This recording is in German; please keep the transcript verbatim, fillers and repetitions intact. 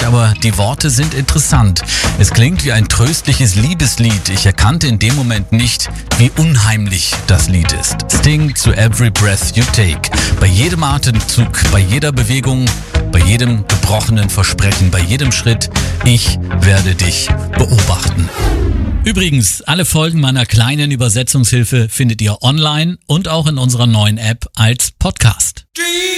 nicht, aber die Worte sind interessant. Es klingt wie ein tröstliches Liebeslied. Ich erkannte in dem Moment nicht, wie unheimlich das Lied ist. Sting zu Every Breath You Take. Bei jedem Atemzug, bei jeder Bewegung, bei jedem gebrochenen Versprechen, bei jedem Schritt, ich werde dich beobachten. Übrigens, alle Folgen meiner kleinen Übersetzungshilfe findet ihr online und auch in unserer neuen App als Podcast.